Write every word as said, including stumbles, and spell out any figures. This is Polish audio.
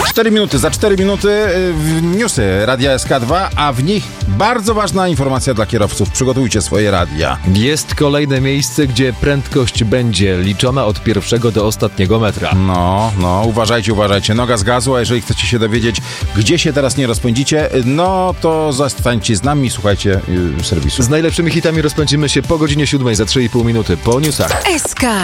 cztery minuty, za cztery minuty y, newsy Radia S K dwa, a w nich bardzo ważna informacja dla kierowców. Przygotujcie swoje radia. Jest kolejne miejsce, gdzie prędkość będzie liczona od pierwszego do ostatniego metra. No, no, uważajcie, uważajcie. Noga z gazu, a jeżeli chcecie się dowiedzieć, gdzie się teraz nie rozpędzicie, no to zostańcie z nami i słuchajcie y, serwisu. Z najlepszymi hitami rozpędzimy się po godzinie siódmej za trzy i pół minuty po newsach. S K